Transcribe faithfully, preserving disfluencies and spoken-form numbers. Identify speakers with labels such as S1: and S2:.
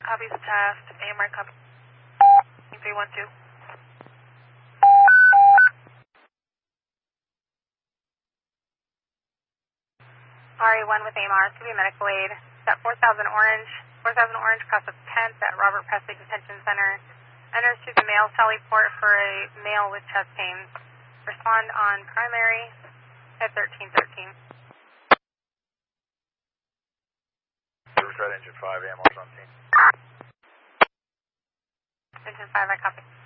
S1: Copies the test. A M R copy. three one two. R A one with A M R, it's going to be medical aid. It's at four thousand Orange, four thousand Orange, cross the tenth at Robert Presley Detention Center. Enters through the male Sally port for a male with chest pain. Respond on primary at thirteen thirteen.
S2: Riverside Engine five, A M R's on scene.
S1: Engine five, I copy.